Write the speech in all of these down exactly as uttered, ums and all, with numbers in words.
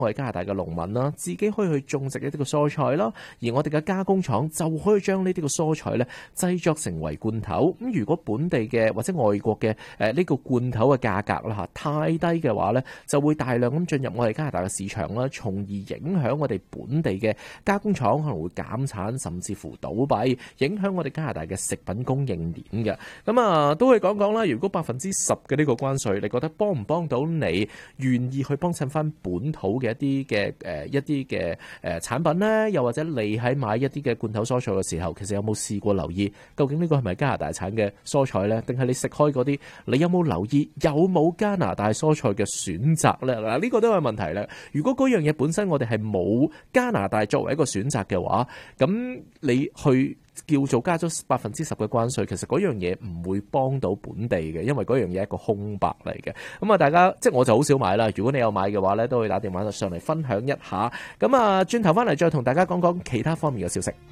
我哋加拿大嘅農民啦，自己可以去種植一啲嘅蔬菜啦，而我哋嘅加工廠就可以將呢啲嘅蔬菜咧製作成為罐頭。咁如果本地嘅或者外國嘅誒呢個罐頭嘅價格啦嚇太低嘅話咧，就會大量咁進入我哋加拿大嘅市場啦，從而影響我哋本地嘅加工廠可能會減產，甚至乎倒閉，影響我哋加拿大嘅食品供應鏈嘅。咁啊，都可以講講啦。如果百分之十嘅呢個關稅，你覺得幫唔幫到你願意去幫襯翻本土嘅一啲嘅誒一啲嘅誒產品呢？又或者你喺買一啲嘅罐頭蔬菜嘅時候，其實有冇試過留意究竟呢個係咪加拿大產嘅蔬菜呢？定係你食開嗰啲，你有冇留意有冇加拿大蔬菜嘅選擇呢？嗱，呢個都係問題啦。如果嗰樣嘢本身我哋係冇加拿大作為一個選擇嘅話，咁你去叫做加咗百分之十嘅關稅，其實嗰樣嘢唔會幫到本地嘅，因為嗰樣嘢係一個空白嚟嘅。咁啊，大家即係我就好少買啦。如果你有買嘅話咧，都可以打電話上嚟分享一下。咁啊，轉頭翻嚟再同大家講講其他方面嘅消息。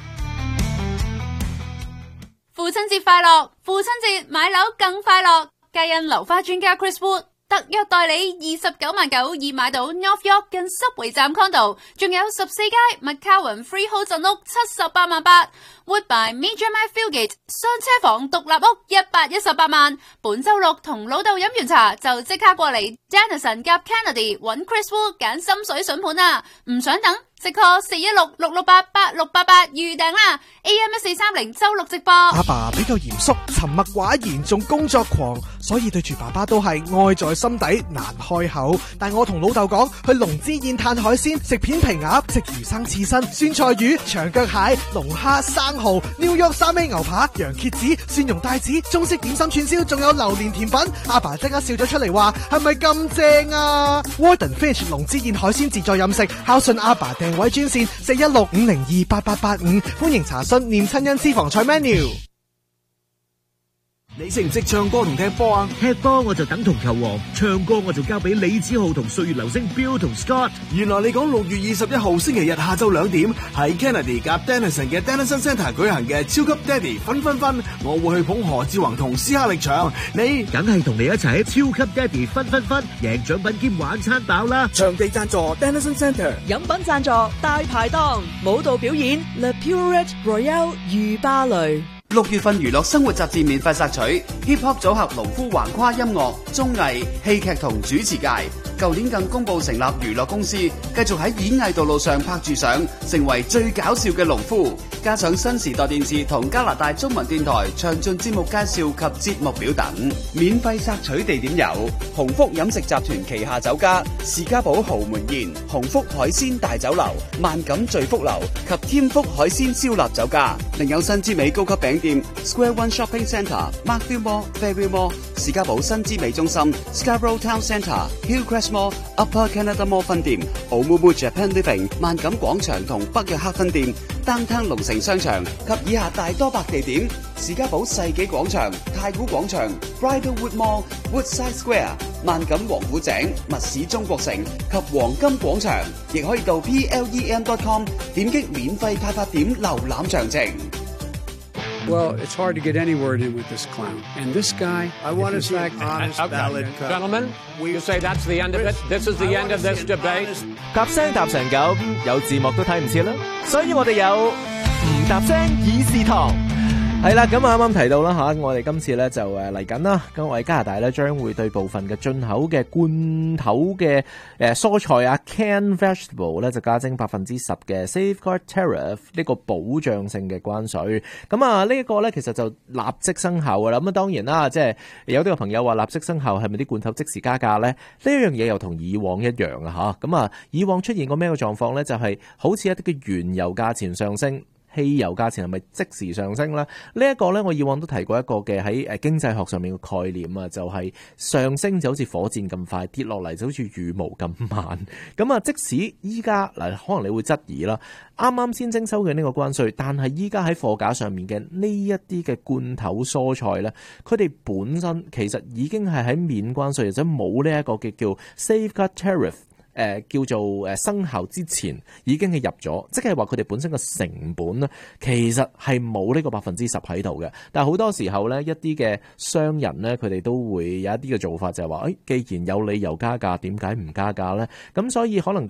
父親節快樂！父親節買樓更快樂。皆因樓花專家 Chris Wood特約代理二十九萬九已買到 North York 近濕圍站 condo， 仲有十四街 McCowan Freehold 鎮屋七十八萬八 ，Woodbine Major Mile Fieldgate 雙車房獨立屋一百一十八萬。本周六同老豆飲完茶就即刻過嚟 Dennison 夾 Kennedy 揾 Chris Wood 揀心水筍盤啊！唔想等，即 call 四一六六六八八六八八預訂啦 ！A M 一四三零周六直播。 阿爸比較嚴肅，沉默寡言，仲工作狂，所以對住爸爸都係愛在心底難開口。但我同老豆講，去龍之宴嘆海鮮，食片皮鴨，食魚生刺身，酸菜魚、長腳蟹、龍蝦、生蠔、New York 三味牛扒、羊蝎子、蒜蓉帶子、中式點心串燒，仲有榴蓮甜品。阿爸即刻笑咗出嚟話：係咪咁正啊 ？Warden Fish 龍之宴海鮮自助飲食，孝順阿爸訂位專線四一六五零二八八八五，歡迎查詢念親恩私房菜 menu。 你識唔識唱歌同踢波啊？ 踢波我就等同球王，唱歌我就交俾李子浩同歲月流星 Bill 同 Scott。 原來你講六月二十一號星期日下晝兩點喺 Kennedy 夾 Dennison 嘅 Dennison Centre 舉行嘅超級 Daddy 分分分，我會去捧何志宏同斯哈力場，你梗係同你一齊喺超級 Daddy 分分分，贏獎品兼晚餐飽啦！ 場地贊助 Dennison Centre， 飲品贊助大排檔，舞蹈表演 Le Purette Royale 御芭蕾。 六月份娛樂生活雜誌免費索取 Hip Hop 組合農夫橫跨音樂、綜藝、戲劇同主持界。舊年更公布成立娛樂公司，繼續喺演藝道路上拍住上，成為最搞笑嘅農夫。加上新時代電視同加拿大中文電台詳盡節目介紹及節目表等。免費索取地點有鴻福飲食集團旗下酒家士嘉堡豪門宴、鴻福海鮮大酒樓、萬錦聚福樓及添福海鮮燒臘酒家。另有新之美高級餅店 Square One Shopping Centre、Markville Mall、Fairview Mall、士嘉堡新之美中心、Scarborough Town Centre、Hillcrest Mall、Upper Canada Mall 分店、Omumu Japan Living、萬錦廣場同北約克分店、Downtown 龍城商場及以下大多百地點。士嘉堡世紀廣場、太古廣場、Bridlewood Mall、Woodside Square、萬錦王府井、密市中國城及黃金廣場，亦可以到 P L E M dot com 點擊免費派發點瀏覽詳情。 Well, it's hard to get any word in with this clown. And this guy, I want to thank honest okay. ballot Gentlemen, you say that's the end of it? This is the end of this debate? 搭聲搭成咁，有字幕都睇唔切啦，所以我哋有唔搭聲議事堂。係啦，咁啱啱提到啦吓，我哋今次咧就誒嚟緊啦，咁我哋加拿大咧將會對部分嘅進口嘅罐頭嘅誒蔬菜啊 canned vegetable 咧就加徵百分之十嘅 safeguard tariff 呢個保障性嘅關稅。咁啊呢一個咧其實就立即生效噶啦。咁啊當然啦，即係有啲個朋友話立即生效係咪啲罐頭即時加價咧？呢一樣嘢又同以往一樣啊吓。咁啊以往出現過咩嘅狀況咧？就係、是、好似一啲嘅原油價錢上升。汽油價錢係咪即時上升啦？呢、這、一個咧，我以往都提過一個嘅喺誒經濟學上面嘅概念啊，就係、是、上升就好似火箭咁快，跌落嚟就好似羽毛咁慢。咁啊，即使依家嗱，可能你會質疑啦，啱啱先徵收嘅呢個關稅，但係依家喺貨架上面嘅呢一啲嘅罐頭蔬菜咧，佢哋本身其實已經係喺免關稅或者冇呢一個嘅叫 safeguard tariff。誒、 呃、叫做誒生效之前已經係入咗，即係話佢哋本身嘅成本咧，其實係冇呢個百分之十喺度嘅。但係好多時候咧，一啲嘅商人咧，佢哋都會有一啲嘅做法，就係話誒，既然有理由加價，點解唔加價咧？咁所以可能